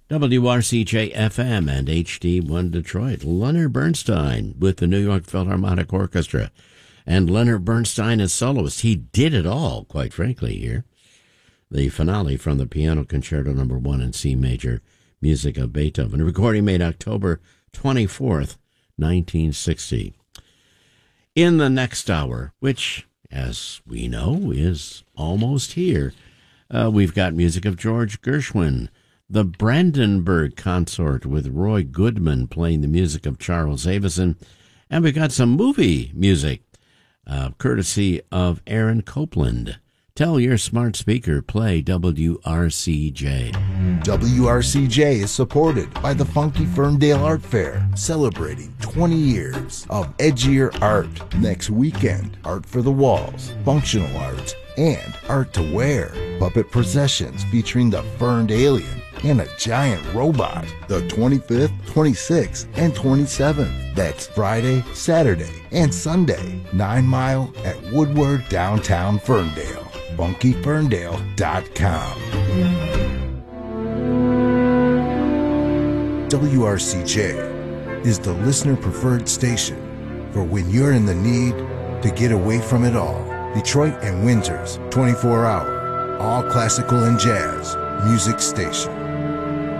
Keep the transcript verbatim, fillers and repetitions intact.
W R C J F M and H D one Detroit. Leonard Bernstein with the New York Philharmonic Orchestra. And Leonard Bernstein as soloist. He did it all, quite frankly, here. The finale from the Piano Concerto Number One in C Major, music of Beethoven. A recording made October twenty-fourth, nineteen sixty. In the next hour, which, as we know, is almost here, uh, we've got music of George Gershwin, the Brandenburg Consort with Roy Goodman playing the music of Charles Avison, and we've got some movie music, uh, courtesy of Aaron Copland. Tell your smart speaker, play W R C J. W R C J is supported by the Funky Ferndale Art Fair, celebrating twenty years of edgier art. Next weekend, art for the walls, functional art, and art to wear. Puppet processions featuring the Ferned Alien and a giant robot. The twenty-fifth, twenty-sixth, and twenty-seventh. That's Friday, Saturday, and Sunday. Nine Mile at Woodward, downtown Ferndale. funky ferndale dot com. W R C J is the listener-preferred station for when you're in the need to get away from it all. Detroit and Windsor's twenty-four hour, all classical and jazz music station.